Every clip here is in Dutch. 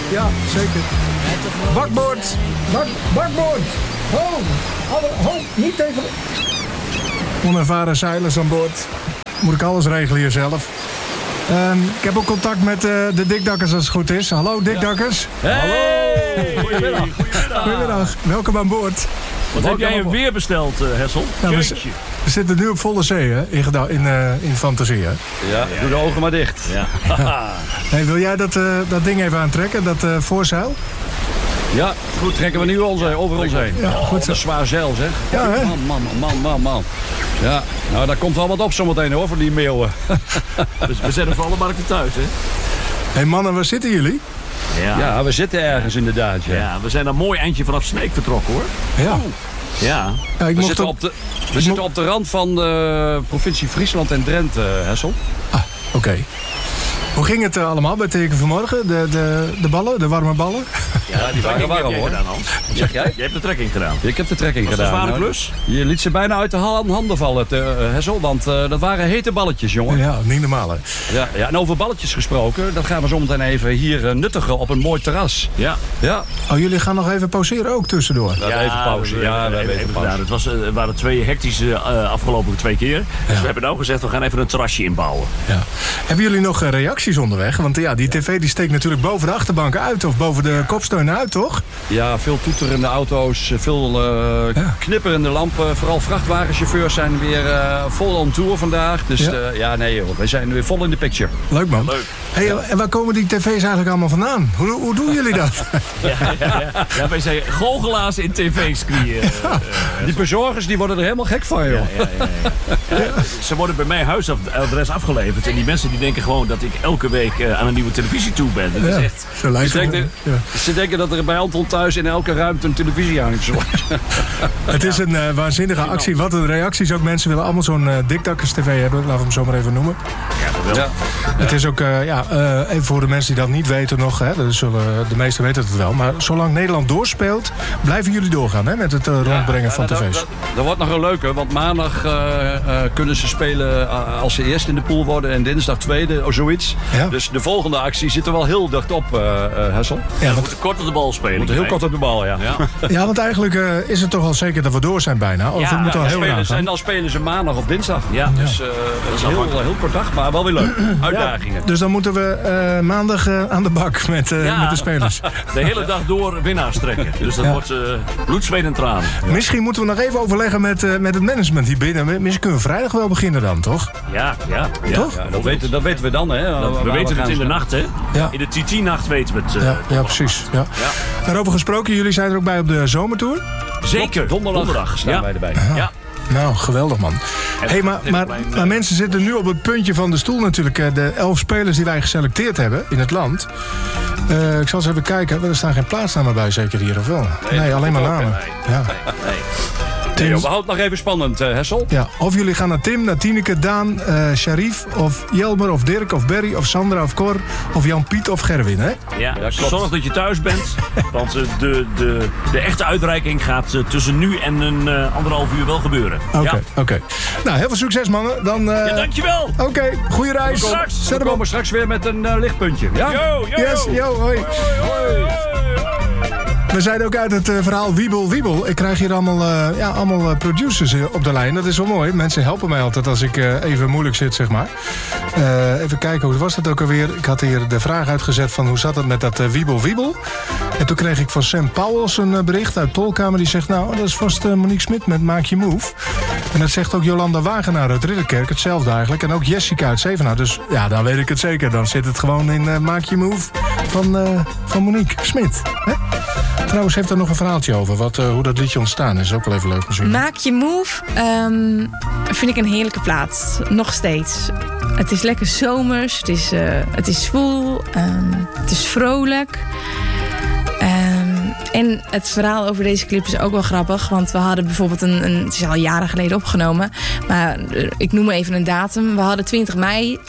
Ja, zeker. Bakboord. Bakboord. Ho, niet tegen... Onervaren zeilers aan boord. Moet ik alles regelen hier zelf. Ik heb ook contact met de dikdakkers als het goed is. Hallo dikdakkers. Hey. Hallo. Goedemiddag. Welkom aan boord. Wat heb jij hem weer besteld, Hessel? Nou, we zitten nu op volle zee, hè? In fantasie, hè? Ja, doe de ogen maar dicht. Ja. Hey, wil jij dat ding even aantrekken, dat voorzeil? Ja, goed, trekken we nu over ons heen. Ja, goed zo. Dat is zwaar zeil, zeg. Ja, hè? Man. Ja, nou, daar komt wel wat op zometeen, hoor, voor die meeuwen. Dus we zijn er voor alle markten thuis, hè? Hey mannen, waar zitten jullie? Ja, we zitten ergens inderdaad, ja. We zijn een mooi eindje vanaf Sneek vertrokken, hoor. Ja. Ja. We zitten op de rand van de provincie Friesland en Drenthe, Hessel. Ah, oké. Hoe ging het allemaal bij Teken vanmorgen? De ballen, de warme ballen? Ja, die waren warm, hoor. Gedaan, Hans. Zeg jij? Je hebt de trekking gedaan. Ik heb de trekking gedaan. Dat was een zware klus. Je liet ze bijna uit de handen vallen, Hessel. Want dat waren hete balletjes, jongen. Ja, niet normaal, hè? Ja, en over balletjes gesproken, dat gaan we zo meteen even hier nuttigen op een mooi terras. Ja. Oh, jullie gaan nog even pauzeren ook tussendoor? We hebben even pauze. We hebben even pauze. Het waren 2 hectische afgelopen 2 keer. Dus we hebben nou gezegd, we gaan even een terrasje inbouwen. Ja. Hebben jullie nog reacties onderweg? Want ja, die tv die steekt natuurlijk boven de achterbank uit. Of boven de kopsteun uit, toch? Ja, veel toeterende auto's. Veel knipperende lampen. Vooral vrachtwagenchauffeurs zijn weer vol on tour vandaag. Dus wij zijn weer vol in de picture. Leuk, man. Leuk. Hey, en waar komen die tv's eigenlijk allemaal vandaan? Hoe doen jullie dat? Ja, wij zijn goochelaars in tv-screen. Die bezorgers die worden er helemaal gek van, joh. Ja, ze worden bij mij huisadres afgeleverd. En die mensen die denken gewoon dat ik elke week aan een nieuwe televisie toe ben. Dat is echt... Zo lijkt het. Ze denken dat er bij Anton thuis in elke ruimte een televisie aan is. Het is een waanzinnige actie. Wat een reacties ook. Mensen willen allemaal zo'n dikdakkers tv hebben. Laten we hem zo maar even noemen. Ja, dat wel. Ja. Het is ook, even voor de mensen die dat niet weten nog. Hè, de meesten weten het wel. Maar zolang Nederland doorspeelt, blijven jullie doorgaan hè, met het rondbrengen van tv's. Dat wordt nog een leuke. Want maandag kunnen ze spelen als ze eerst in de pool worden. En dinsdag tweede of zoiets. Ja. Dus de volgende actie zit er wel heel dicht op, Hessel. Ja, we moeten kort op de bal spelen. We moeten heel kort op de bal, ja. Ja, want eigenlijk is het toch al zeker dat we door zijn bijna. Of het moet al heel laat gaan. En dan spelen ze maandag of dinsdag. Ja. Dus dat is heel kort dag, maar wel weer leuk. Uitdagingen. Dus dan moeten we maandag aan de bak met de spelers. De hele dag door winnaars trekken. Dus dat wordt bloed, zweet en tranen. Ja. Misschien moeten we nog even overleggen met het management hier binnen. Misschien kunnen we vrijdag wel beginnen dan, toch? Ja. Toch? Ja, dat weten we dan, hè? We weten het in de nacht, hè? Ja. In de TT-nacht weten we het. Ja, precies. Ja. Daarover gesproken, jullie zijn er ook bij op de zomertour? Zeker. Donderdag staan wij erbij. Ja. Nou, geweldig man. Hey, maar mensen zitten nu op het puntje van de stoel natuurlijk. De 11 spelers die wij geselecteerd hebben in het land. Ik zal eens even kijken. Er staan geen plaatsnamen bij zeker hier, of wel? Nee, alleen maar namen. Nee. Nee, we houden het nog even spannend, Hessel. Ja, of jullie gaan naar Tim, naar Tineke, Daan, Sharif, of Jelmer, of Dirk, of Berry, of Sandra, of Cor, of Jan-Piet, of Gerwin, hè? Ja, zorg dat je thuis bent. Want de echte uitreiking gaat tussen nu en een 1,5 uur wel gebeuren. Oké. Nou, heel veel succes, mannen. Dan, dankjewel. Oké, goede reis. We komen straks weer met een lichtpuntje. Ja? Yo, hoi. We zijn ook uit het verhaal Wiebel. Ik krijg hier allemaal producers op de lijn. Dat is wel mooi. Mensen helpen mij altijd als ik even moeilijk zit, zeg maar. Even kijken, hoe was dat ook alweer? Ik had hier de vraag uitgezet van hoe zat het met dat Wiebel. En toen kreeg ik van Sam Powels een bericht uit Tolkamer. Die zegt, nou, dat is vast Monique Smit met Maak Je Move. En dat zegt ook Jolanda Wagenaar uit Ridderkerk. Hetzelfde eigenlijk. En ook Jessica uit Zevenaar. Dus ja, dan weet ik het zeker. Dan zit het gewoon in Maak Je Move van Monique Smit. Hè? Trouwens, heeft er nog een verhaaltje over hoe dat liedje ontstaan is. Ook wel even leuk misschien. Maak Je Move vind ik een heerlijke plaats. Nog steeds. Het is lekker zomers. Het is zwoel. Het is vrolijk. En het verhaal over deze clip is ook wel grappig. Want we hadden bijvoorbeeld het is al jaren geleden opgenomen. Maar ik noem even een datum. We hadden 20 mei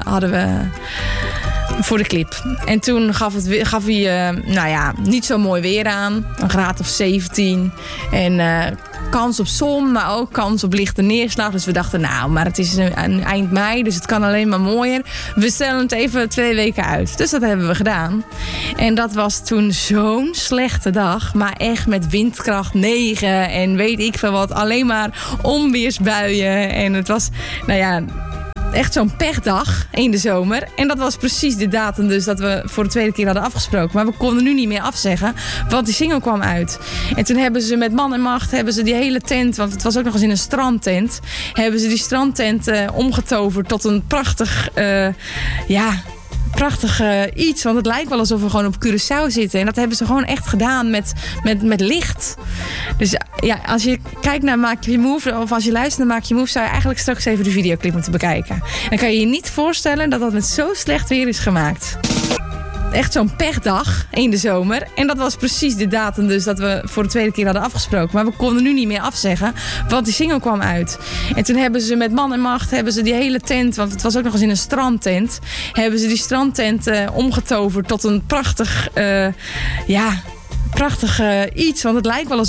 voor de clip. En toen gaf hij niet zo mooi weer aan. Een graad of 17. En kans op zon, maar ook kans op lichte neerslag. Dus we dachten, maar het is een eind mei, dus het kan alleen maar mooier. We stellen het even 2 weken uit. Dus dat hebben we gedaan. En dat was toen zo'n slechte dag. Maar echt met windkracht 9 en weet ik veel wat. Alleen maar onweersbuien. En het was, echt zo'n pechdag in de zomer. En dat was precies de datum dus dat we voor de tweede keer hadden afgesproken. Maar we konden nu niet meer afzeggen, want die single kwam uit. En toen hebben ze met man en macht die hele tent, want het was ook nog eens in een strandtent, hebben ze die strandtent omgetoverd tot een prachtig, prachtig iets. Want het lijkt wel alsof we gewoon op Curaçao zitten. En dat hebben ze gewoon echt gedaan met licht. Dus als je kijkt naar Maak Je Move, of als je luistert naar Maak Je Move, zou je eigenlijk straks even de videoclip moeten bekijken. Dan kan je je niet voorstellen dat dat met zo slecht weer is gemaakt. Echt zo'n pechdag in de zomer. En dat was precies de datum dus dat we voor de tweede keer hadden afgesproken. Maar we konden nu niet meer afzeggen, want die single kwam uit. En toen hebben ze met man en macht die hele tent, want het was ook nog eens in een strandtent, hebben ze die strandtent omgetoverd tot een prachtig, prachtig iets. Want het lijkt wel alsof